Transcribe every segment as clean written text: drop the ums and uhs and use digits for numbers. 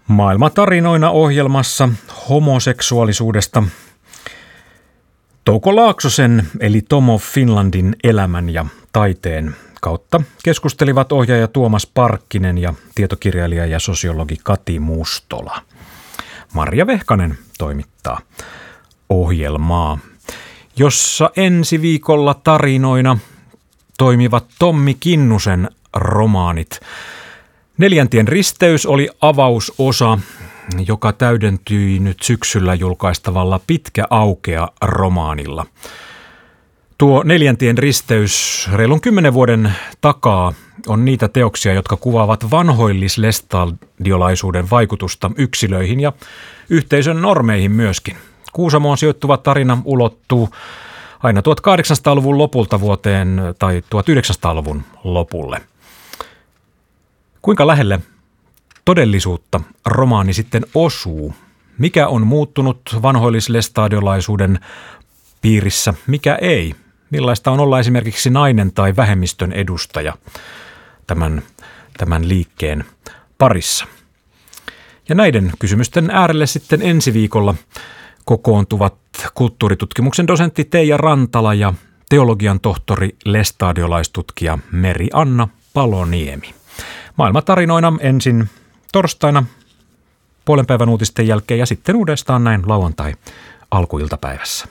Maailmatarinoina ohjelmassa homoseksuaalisuudesta Touko Laaksosen eli Tom of Finlandin elämän ja taiteen kautta keskustelivat ohjaaja Tuomas Parkkinen ja tietokirjailija ja sosiologi Kati Mustola. Marja Vehkanen toimittaa ohjelmaa, jossa ensi viikolla tarinoina toimivat Tommi Kinnusen romaanit. Neljäntien risteys oli avausosa, joka täydentyi nyt syksyllä julkaistavalla Pitkä aukea -romaanilla. Tuo Neljäntien risteys reilun 10 vuoden takaa on niitä teoksia, jotka kuvaavat vanhoillislestadiolaisuuden vaikutusta yksilöihin ja yhteisön normeihin myöskin. Kuusamoon sijoittuva tarina ulottuu aina 1800-luvun lopulta vuoteen tai 1900-luvun lopulle. Kuinka lähelle todellisuutta romaani sitten osuu? Mikä on muuttunut vanhoillislestadiolaisuuden piirissä, mikä ei? Millaista on olla esimerkiksi nainen tai vähemmistön edustaja tämän liikkeen parissa? Ja näiden kysymysten äärelle sitten ensi viikolla kokoontuvat kulttuuritutkimuksen dosentti Teija Rantala ja teologian tohtori lestadiolaistutkija Meri-Anna Paloniemi. Maailmatarinoina ensin torstaina puolen päivän uutisten jälkeen ja sitten uudestaan näin lauantai alkuiltapäivässä.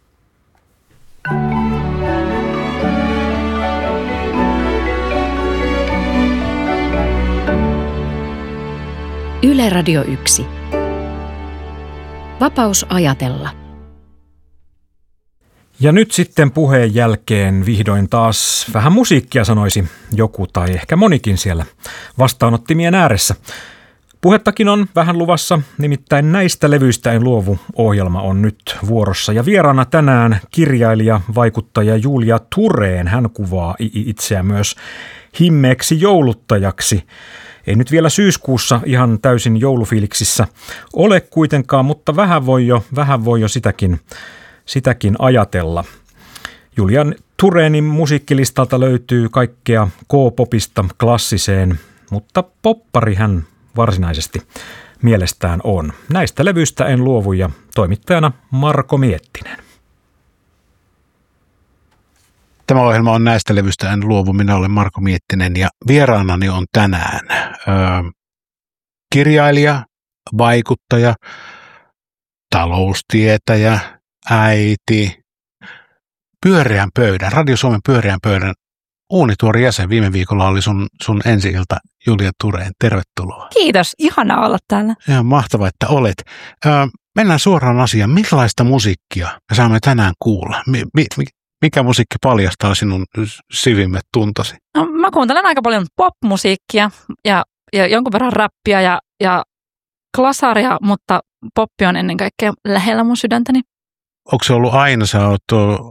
Yle Radio 1. Vapaus ajatella. Ja nyt sitten puheen jälkeen vihdoin taas vähän musiikkia, sanoisi joku tai ehkä monikin siellä vastaanottimien ääressä. Puhettakin on vähän luvassa, nimittäin Näistä levyistä en luovu -ohjelma on nyt vuorossa. Ja vieraana tänään kirjailija, vaikuttaja Julia Thurén. Hän kuvaa itseään myös himmeeksi jouluttajaksi. Ei nyt vielä syyskuussa ihan täysin joulufiiliksissä ole kuitenkaan, mutta vähän voi jo sitäkin ajatella. Julia Thurénin musiikkilistalta löytyy kaikkea K-popista klassiseen, mutta poppari hän varsinaisesti mielestään on. Näistä levyistä en luovu ja toimittajana Marko Miettinen. Tämä ohjelma on Näistä levyistä en luovu. Minä olen Marko Miettinen ja vieraanani on tänään kirjailija, vaikuttaja, taloustietäjä, äiti, Pyöreän pöydän, Radio Suomen Pyöreän pöydän uunituori jäsen. Viime viikolla oli sun ensi-ilta, Julia Thurén. Tervetuloa. Kiitos, ihanaa olla täällä. Ihan mahtavaa, että olet. Mennään suoraan asiaan. Millaista musiikkia me saamme tänään kuulla? Mikä musiikki paljastaa sinun syvimmät tuntosi? No, mä kuuntelen aika paljon popmusiikkia ja jonkun verran räppiä ja glasaria, mutta poppi on ennen kaikkea lähellä mun sydäntäni. Onko se ollut aina, sä oot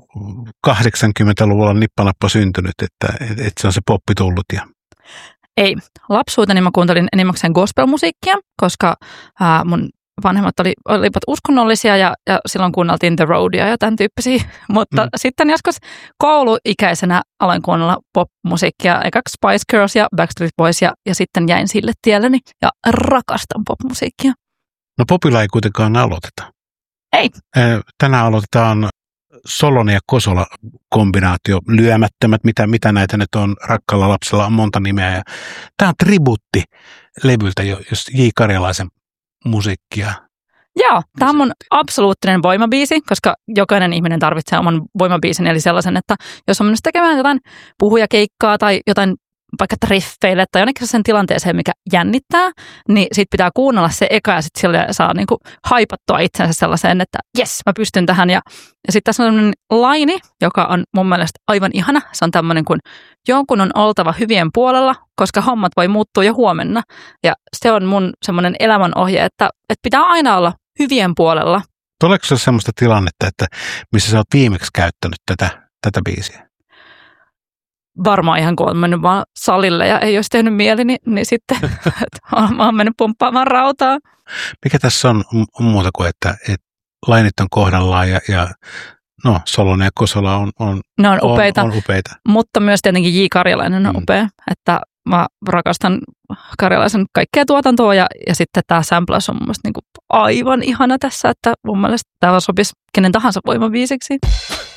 80-luvulla nippanappa syntynyt, että se on se poppi tullut? Ei. Lapsuuteni mä kuuntelin enimmäkseen gospelmusiikkia, koska mun vanhemmat olivat uskonnollisia ja silloin kuunneltiin The Roadia ja tämän tyyppisiä. Mutta sitten joskus kouluikäisenä aloin kuunnella popmusiikkia, ekaksi Spice Girls ja Backstreet Boys ja sitten jäin sille tielleni ja rakastan popmusiikkia. No popilla ei kuitenkaan aloiteta. Ei. Tänään aloitetaan Solonen ja Kosola-kombinaatio, lyömättömät, mitä näitä nyt on, rakkaalla lapsella on monta nimeä. Ja tämä on tribuutti levyltä, jos J. Karjalaisen musiikkia. Joo, tämä on mun absoluuttinen voimabiisi, koska jokainen ihminen tarvitsee oman voimabiisin, eli sellaisen, että jos on menossa tekemään jotain puhujakeikkaa tai jotain vaikka treffeille tai jonnekin sen tilanteeseen, mikä jännittää, niin sit pitää kuunnella se eka ja sitten sille saa niinku haipattua itsensä sellaiseen, että jes, mä pystyn tähän. Ja sitten tässä on sellainen laini, joka on mun mielestä aivan ihana. Se on tämmöinen kuin jonkun on oltava hyvien puolella, koska hommat voi muuttua jo huomenna. Ja se on mun semmoinen elämänohje, että pitää aina olla hyvien puolella. Tuleeko se semmoista tilannetta, että missä sä oot viimeksi käyttänyt tätä biisiä? Varmaan ihan kun on mennyt vaan salille ja ei olisi tehnyt mieli, niin sitten mä oon mennyt pumppaamaan rautaa. Mikä tässä on muuta kuin, että lainit on kohdallaan ja Solonen ja Kosola on ne on upeita. On upeita. Mutta myös tietenkin J. Karjalainen on upea. Että mä rakastan Karjalaisen kaikkea tuotantoa ja sitten tämä samplas on mun mielestä niinku aivan ihana tässä, että mun mielestä tämä sopisi kenen tahansa voimabiisiksi.